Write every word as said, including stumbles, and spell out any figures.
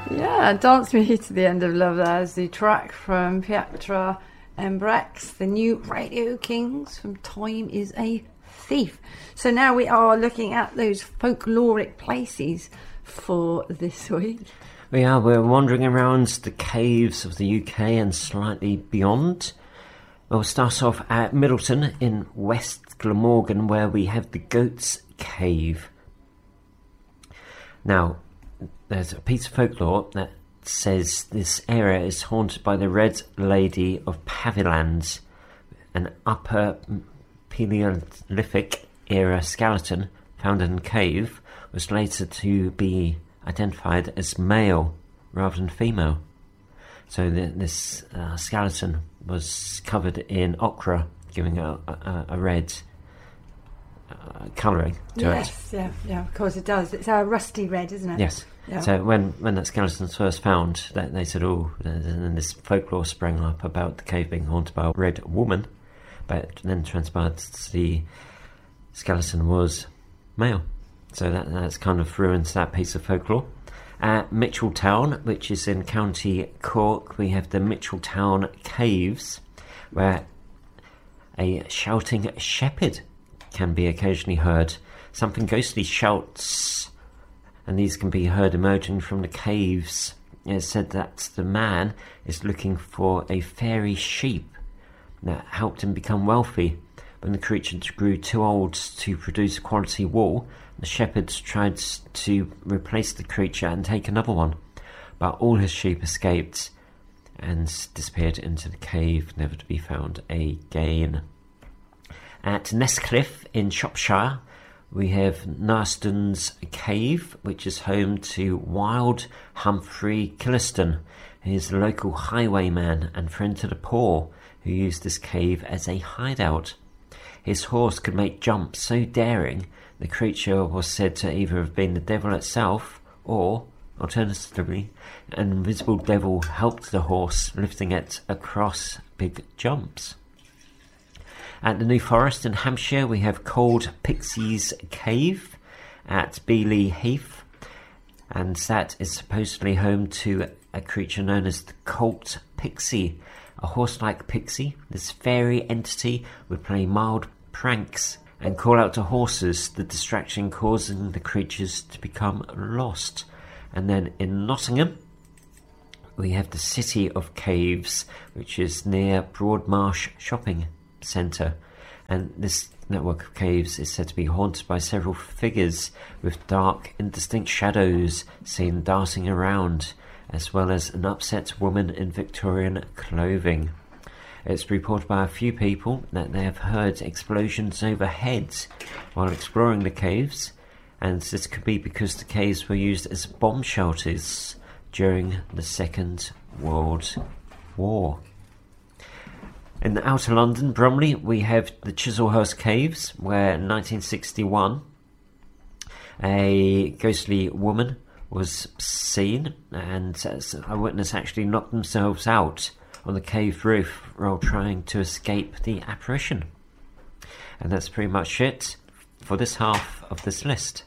Yeah, Dance Me to the End of Love. There's the track from Pietra Embrex, the new Radio Kings from Time is a Thief. So now we are looking at those folkloric places for this week. We are, we're wandering around the caves of the U K and slightly beyond. We'll start off at Middleton in West Glamorgan, where we have the Goat's Cave. Now, there's a piece of folklore that says this area is haunted by the Red Lady of Paviland, an upper Paleolithic era skeleton found in the cave was later to be identified as male rather than female. So the, this uh, skeleton was covered in ochre, giving a, a, a red uh, colouring to yes, it. Yes, yeah, yeah, of course it does. It's a rusty red, isn't it? Yes. Yeah. So when, when that skeleton was first found, they, they said, oh, and then this folklore sprang up about the cave being haunted by a red woman, but then transpired the skeleton was male. So that that's kind of ruins that piece of folklore. At Mitchelltown, which is in County Cork, we have the Mitchelltown Caves, where a shouting shepherd can be occasionally heard. Something ghostly shouts, and these can be heard emerging from the caves. It's said that the man is looking for a fairy sheep that helped him become wealthy. When the creature grew too old to produce quality wool, the shepherds tried to replace the creature and take another one, but all his sheep escaped and disappeared into the cave, never to be found again. At Nestcliff in Shropshire, we have Narston's Cave, which is home to Wild Humphrey Killiston. He is the local highwayman and friend to the poor, who used this cave as a hideout. His horse could make jumps so daring, the creature was said to either have been the devil itself, or, alternatively, an invisible devil helped the horse, lifting it across big jumps. At the New Forest in Hampshire, we have Cold Pixie's Cave at Beeley Heath, and that is supposedly home to a creature known as the Colt Pixie, a horse-like pixie. This fairy entity would play mild pranks and call out to horses, the distraction causing the creatures to become lost. And then in Nottingham, we have the City of Caves, which is near Broadmarsh Shopping Centre, and this network of caves is said to be haunted by several figures with dark, indistinct shadows seen darting around, as well as an upset woman in Victorian clothing. It's reported by a few people that they have heard explosions overhead while exploring the caves, and this could be because the caves were used as bomb shelters during the Second World War. In outer London, Bromley, we have the Chislehurst Caves, where in nineteen sixty-one a ghostly woman was seen, and a witness actually knocked themselves out on the cave roof while trying to escape the apparition. And that's pretty much it for this half of this list.